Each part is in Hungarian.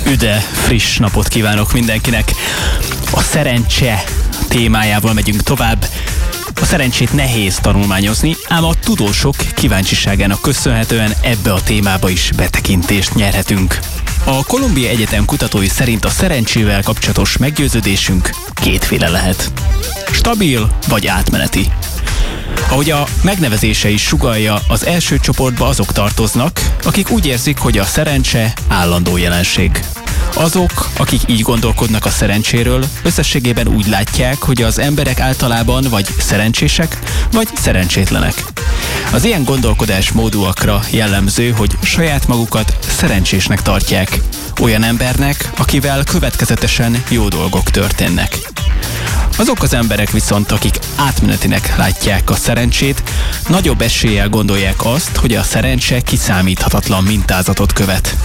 Üde, friss napot kívánok mindenkinek. A szerencse témájával megyünk tovább. A szerencsét nehéz tanulmányozni, ám a tudósok kíváncsiságának köszönhetően ebbe a témába is betekintést nyerhetünk. A Columbia Egyetem kutatói szerint a szerencsével kapcsolatos meggyőződésünk kétféle lehet. Stabil vagy átmeneti. Ahogy a megnevezése is sugallja, az első csoportba azok tartoznak, akik úgy érzik, hogy a szerencse állandó jelenség. Azok, akik így gondolkodnak a szerencséről, összességében úgy látják, hogy az emberek általában vagy szerencsések, vagy szerencsétlenek. Az ilyen gondolkodásmódúakra jellemző, hogy saját magukat szerencsésnek tartják, olyan embernek, akivel következetesen jó dolgok történnek. Azok az emberek viszont, akik átmenetinek látják a szerencsét, nagyobb eséllyel gondolják azt, hogy a szerencse kiszámíthatatlan mintázatot követ.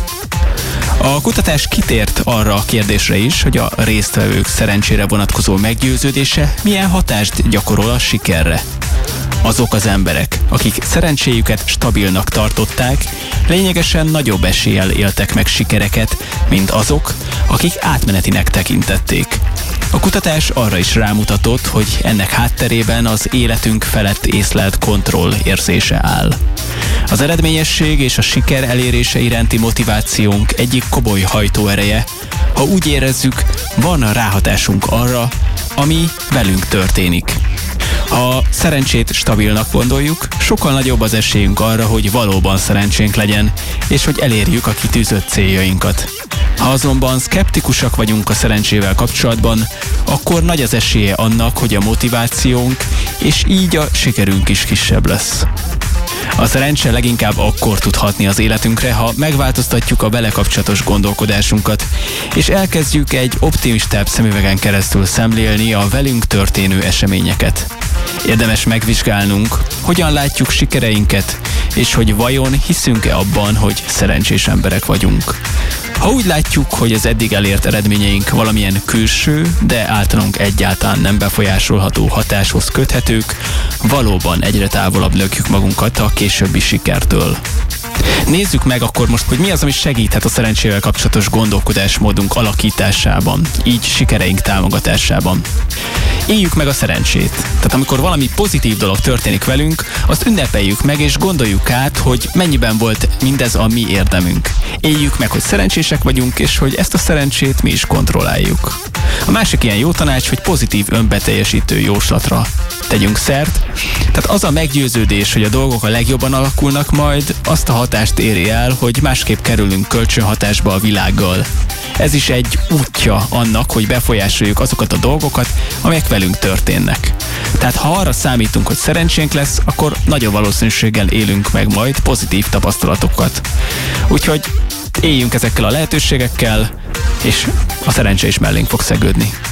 A kutatás kitért arra a kérdésre is, hogy a résztvevők szerencsére vonatkozó meggyőződése milyen hatást gyakorol a sikerre. Azok az emberek, akik szerencséjüket stabilnak tartották, lényegesen nagyobb eséllyel éltek meg sikereket, mint azok, akik átmenetinek tekintették. A kutatás arra is rámutatott, hogy ennek hátterében az életünk felett észlelt kontroll érzése áll. Az eredményesség és a siker elérése iránti motivációnk egyik komoly hajtóereje, ha úgy érezzük, van ráhatásunk arra, ami velünk történik. Ha szerencsét stabilnak gondoljuk, sokkal nagyobb az esélyünk arra, hogy valóban szerencsénk legyen, és hogy elérjük a kitűzött céljainkat. Ha azonban szkeptikusak vagyunk a szerencsével kapcsolatban, akkor nagy az esélye annak, hogy a motivációnk és így a sikerünk is kisebb lesz. A szerencse leginkább akkor tud hatni az életünkre, ha megváltoztatjuk a vele kapcsolatos gondolkodásunkat, és elkezdjük egy optimistább szemüvegen keresztül szemlélni a velünk történő eseményeket. Érdemes megvizsgálnunk, hogyan látjuk sikereinket, és hogy vajon hiszünk-e abban, hogy szerencsés emberek vagyunk. Ha úgy látjuk, hogy az eddig elért eredményeink valamilyen külső, de általunk egyáltalán nem befolyásolható hatáshoz köthetők, valóban egyre távolabb lökjük magunkat a későbbi sikertől. Nézzük meg akkor most, hogy mi az, ami segíthet a szerencsével kapcsolatos gondolkodásmódunk alakításában, így sikereink támogatásában. Éljük meg a szerencsét. Tehát amikor valami pozitív dolog történik velünk, azt ünnepeljük meg és gondoljuk át, hogy mennyiben volt mindez a mi érdemünk. Éljük meg, hogy szerencsések vagyunk, és hogy ezt a szerencsét mi is kontrolláljuk. A másik ilyen jó tanács, hogy pozitív önbeteljesítő jóslatra tegyünk szert. Tehát az a meggyőződés, hogy a dolgok a legjobban alakulnak majd, azt a hatást éri el, hogy másképp kerülünk kölcsönhatásba a világgal. Ez is egy útja annak, hogy befolyásoljuk azokat a dolgokat, amelyek velünk történnek. Tehát ha arra számítunk, hogy szerencsénk lesz, akkor nagyobb valószínűséggel élünk meg majd pozitív tapasztalatokat. Úgyhogy éljünk ezekkel a lehetőségekkel, és a szerencse is mellénk fog szegődni.